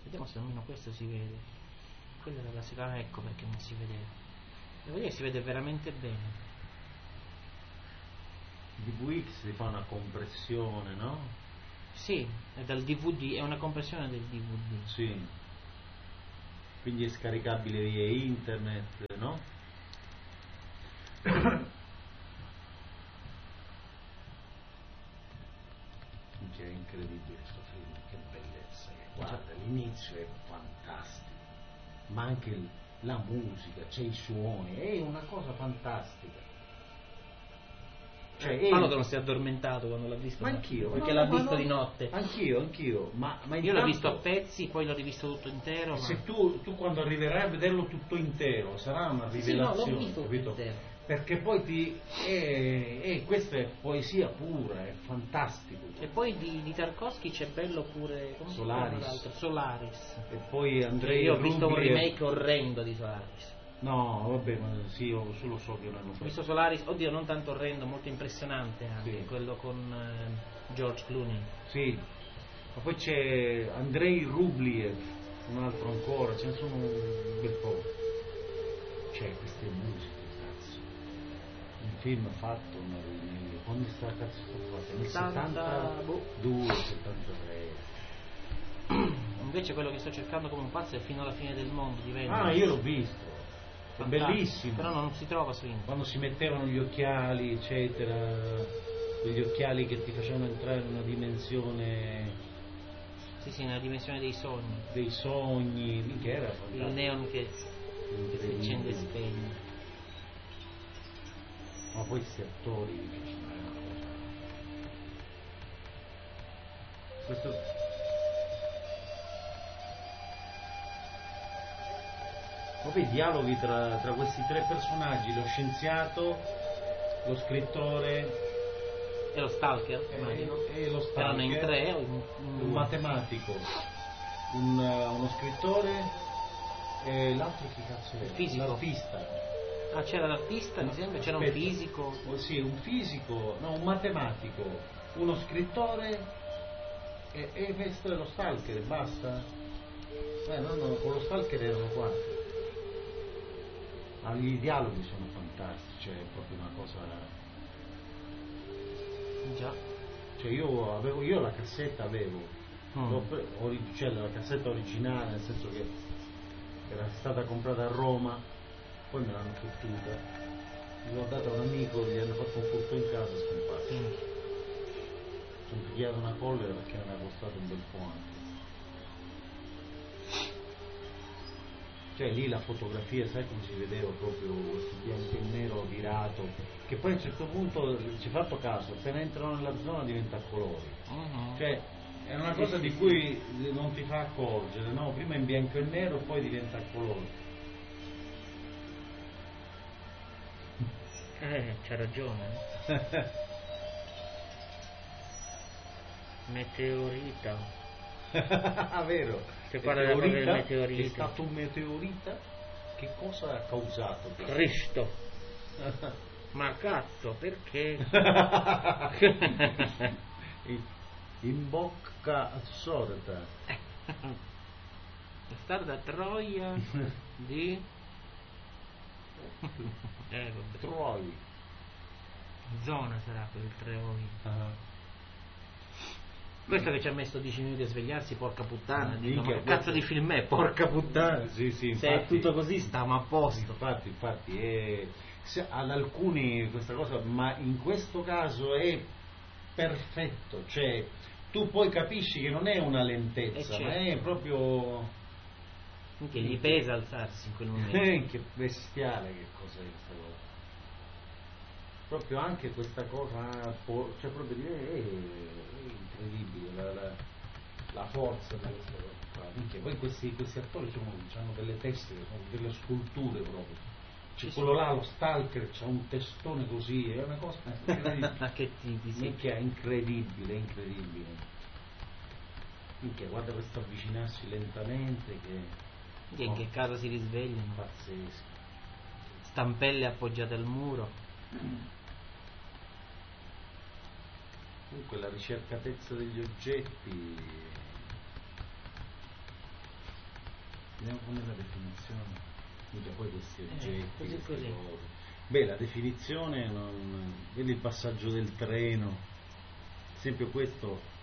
Vediamo se almeno questo si vede. Quella era la seconda, ecco perché non si vedeva. Devo dire che si vede veramente bene. DVX si fa una compressione, no? Sì, è dal DVD, è una compressione del DVD. Sì. Quindi è scaricabile via internet, no? Che è incredibile questo film, che bellezza, guarda, l'inizio è fantastico, ma anche la musica, c'è i suoni, è una cosa fantastica. Cioè, Paolo che non si è addormentato quando l'ha visto. Ma anch'io, perché no, l'ha visto di notte. Anch'io, ma io intanto, l'ho visto a pezzi, poi l'ho rivisto tutto intero. Se ma... tu quando arriverai a vederlo tutto intero sarà una rivelazione, sì, no, l'ho visto capito? tutto intero. Perché poi questa è poesia pura, è fantastico. E poi di Tarkovsky c'è bello pure Solaris. E poi Andrei io ho visto un Rublev. remake orrendo di Solaris. No, vabbè, ma sì, io solo so che non hanno Ho visto Solaris, oddio, non tanto orrendo, molto impressionante anche, sì. quello con George Clooney. Sì, ma poi c'è Andrei Rublev, un altro ancora, ce ne sono un bel po'. C'è queste musiche, cazzo. Un film fatto quando sta cazzo fatto? Nel 72, 73. Invece quello che sto cercando come un pazzo è Fino alla fine del mondo di Wenders. Ah, io l'ho visto. È bellissimo. Però non si trova su internet. Quando si mettevano gli occhiali, eccetera, quegli occhiali che ti facevano entrare in una dimensione. Sì, nella dimensione dei sogni. Dei sogni, che era fantastico. Il neon che si accende e spegne. Ma poi questi attori mi piacciono. Questo. Proprio i dialoghi tra questi tre personaggi, lo scienziato, lo scrittore e lo stalker, immagino. E lo stalker. Erano in tre, un matematico, uno scrittore e l'altro che cazzo è? Il fisico. L'artista. Ah, c'era l'artista, mi sembra, c'era un fisico. Sì, un fisico, no, un matematico, uno scrittore e questo è lo stalker, basta. No, con lo stalker erano quattro. I dialoghi sono fantastici, è proprio una cosa. Già. Cioè io la cassetta avevo, cioè la cassetta originale, nel senso che era stata comprata a Roma, poi me l'hanno fottuta, l'ho data a un amico, gli hanno fatto un furto in casa e scomparso. Sono pigliato una collera perché mi era costato un bel po' anche. Cioè lì la fotografia, sai come si vedeva proprio questo bianco e nero virato, che poi a un certo punto ci hai fatto caso, appena entrano nella zona diventa a colori. Cioè è una cosa di cui non ti fa accorgere, no? Prima in bianco e nero, poi diventa a colori. C'ha ragione. Meteorita. Vero, che parla del meteorite. È stato un meteorita? Che cosa ha causato questo? Cristo. Ma cazzo, perché? In bocca assorta. Star da Troia di Troi. Zona sarà quel Troi. Questo che ci ha messo 10 minuti a svegliarsi, porca puttana, dico, ma che cazzo di film è, porca puttana. Sì, infatti, se è tutto così stiamo a posto. Infatti ad alcuni questa cosa, ma in questo caso è perfetto, cioè tu poi capisci che non è una lentezza, ma è proprio che gli pesa alzarsi in quel momento. Che bestiale, che cosa è questa cosa. Proprio anche questa cosa, cioè proprio è incredibile la forza di questa cosa. Poi questi attori hanno delle teste, sono delle sculture proprio. C'è quello là, lo stalker, c'ha un testone così, è una cosa incredibile. Che tipi, sì. Incredibile. Guarda questo avvicinarsi lentamente che in casa si risvegliano. Pazzesco. Stampelle appoggiate al muro. Comunque la ricercatezza degli oggetti Vediamo com'è la definizione. Mica poi questi oggetti, così. cose. Beh, la definizione, vedi il passaggio del treno, ad esempio questo